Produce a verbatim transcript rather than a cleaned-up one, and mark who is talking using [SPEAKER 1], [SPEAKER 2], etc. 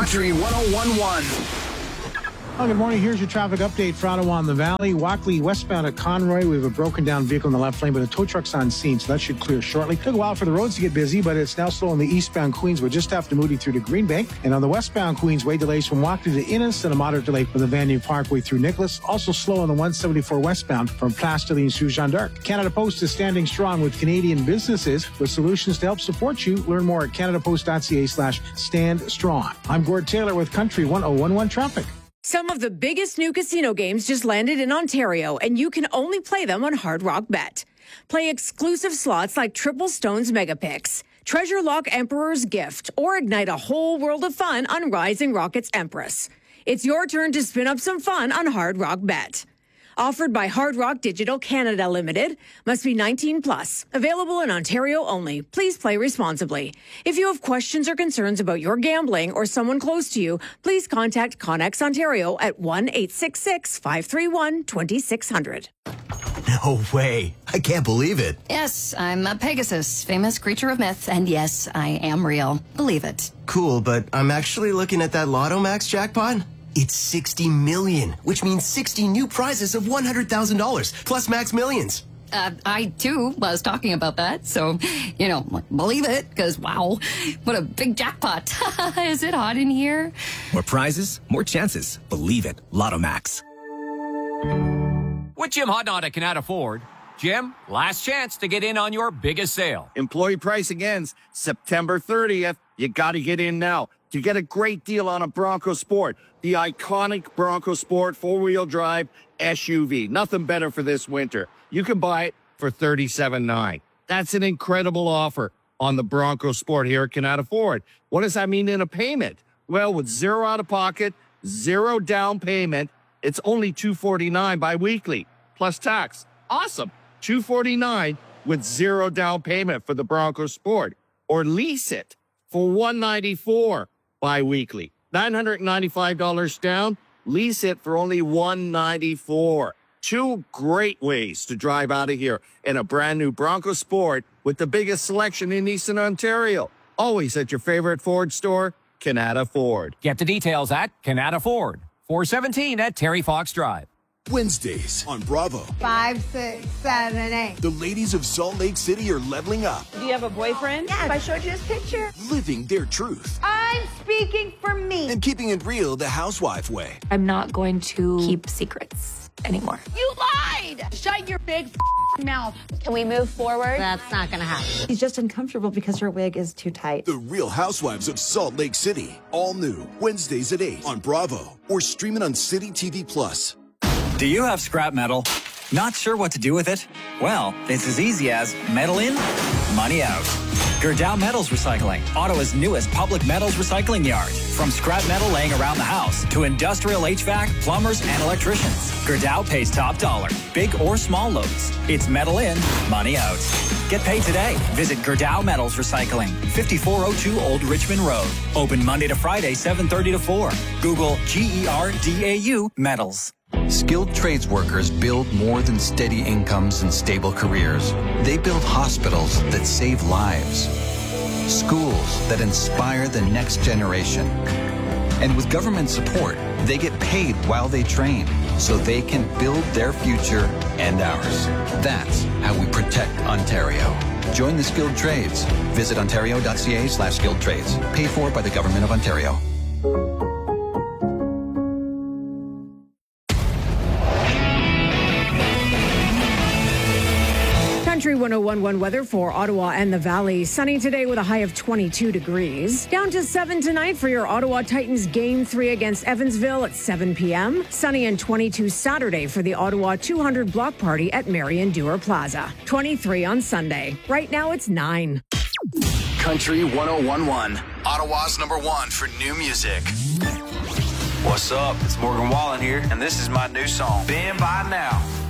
[SPEAKER 1] Country one oh one point one.
[SPEAKER 2] Well, good morning. Here's your traffic update for Ottawa and the Valley. Walkley westbound at Conroy. We have a broken down vehicle in the left lane, but a tow truck's on scene, so that should clear shortly. Took a while for the roads to get busy, but it's now slow on the eastbound Queensway, just after Moody through to Green Bank. And on the westbound Queensway, delays from Walkley to Innis and a moderate delay from the Vanier Parkway through Nicholas. Also slow on the one seventy-four westbound from Place de l'Île to Jeanne d'Arc. Canada Post is standing strong with Canadian businesses with solutions to help support you. Learn more at canadapost.ca slash stand strong. I'm Gord Taylor with Country one oh one point one Traffic.
[SPEAKER 3] Some of the biggest new casino games just landed in Ontario, and you can only play them on Hard Rock Bet. Play exclusive slots like Triple Stones Megapix, Treasure Lock Emperor's Gift, or ignite a whole world of fun on Rising Rockets Empress. It's your turn to spin up some fun on Hard Rock Bet. Offered by Hard Rock Digital Canada Limited. Must be nineteen plus. Available in Ontario only. Please play responsibly. If you have questions or concerns about your gambling or someone close to you, please contact Connex Ontario at one eight six six, five three one, two six zero zero.
[SPEAKER 4] No way. I can't believe it.
[SPEAKER 5] Yes, I'm a Pegasus, famous creature of myth, and yes, I am real. Believe it.
[SPEAKER 4] Cool, but I'm actually looking at that Lotto Max jackpot. It's sixty million, which means sixty new prizes of one hundred thousand dollars, plus Max Millions.
[SPEAKER 5] Uh, I, too, was talking about that, so, you know, believe it, because, wow, what a big jackpot. Is it hot in here?
[SPEAKER 6] More prizes, more chances. Believe it. Lotto Max.
[SPEAKER 7] With Jim Hudnott can afford. Jim, last chance to get in on your biggest sale.
[SPEAKER 8] Employee pricing ends September thirtieth. You got to get in now to get a great deal on a Bronco Sport, the iconic Bronco Sport four-wheel drive S U V. Nothing better for this winter. You can buy it for thirty-seven thousand nine hundred dollars. That's an incredible offer on the Bronco Sport here at Cannot Afford. What does that mean in a payment? Well, with zero out of pocket, zero down payment, it's only two hundred forty-nine dollars bi-weekly plus tax. Awesome. two hundred forty-nine dollars with zero down payment for the Bronco Sport, or lease it for one hundred ninety-four dollars bi-weekly. nine hundred ninety-five dollars down, lease it for only one hundred ninety-four dollars. Two great ways to drive out of here in a brand new Bronco Sport with the biggest selection in Eastern Ontario. Always at your favorite Ford store, Canada Ford.
[SPEAKER 7] Get the details at Canada Ford. four seventeen at Terry Fox Drive.
[SPEAKER 9] Wednesdays on Bravo.
[SPEAKER 10] Five, six, seven, eight.
[SPEAKER 9] The ladies of Salt Lake City are leveling up.
[SPEAKER 10] Do you have a boyfriend? Yes. I showed you his picture.
[SPEAKER 9] Living their truth.
[SPEAKER 10] I'm speaking for me.
[SPEAKER 9] And keeping it real the housewife way.
[SPEAKER 11] I'm not going to keep secrets anymore.
[SPEAKER 10] You lied! Shut your big mouth.
[SPEAKER 11] Can we move forward?
[SPEAKER 10] That's not going to happen.
[SPEAKER 12] She's just uncomfortable because her wig is too tight.
[SPEAKER 9] The Real Housewives of Salt Lake City. All new. Wednesdays at eight on Bravo. Or streaming on City T V Plus.
[SPEAKER 13] Do you have scrap metal? Not sure what to do with it? Well, it's as easy as metal in, money out. Gerdau Metals Recycling, Ottawa's newest public metals recycling yard. From scrap metal laying around the house to industrial H V A C, plumbers, and electricians. Gerdau pays top dollar, big or small loads. It's metal in, money out. Get paid today. Visit Gerdau Metals Recycling, fifty-four oh two Old Richmond Road. Open Monday to Friday, seven thirty to four. Google G E R D A U Metals.
[SPEAKER 14] Skilled trades workers build more than steady incomes and stable careers. They build hospitals that save lives, schools that inspire the next generation. And with government support, they get paid while they train so they can build their future and ours. That's how we protect Ontario. Join the skilled trades. Visit ontario.ca slash skilled trades. Paid for by the Government of Ontario.
[SPEAKER 3] Country one oh one point one weather for Ottawa and the Valley. Sunny today with a high of twenty-two degrees. Down to seven tonight for your Ottawa Titans game three against Evansville at seven p.m. Sunny and twenty-two Saturday for the Ottawa two hundred block party at Marion Dewar Plaza. twenty-three on Sunday. Right now it's nine.
[SPEAKER 1] Country one oh one point one. Ottawa's number one for new music.
[SPEAKER 15] What's up? It's Morgan Wallen here, and this is my new song, Been By Now.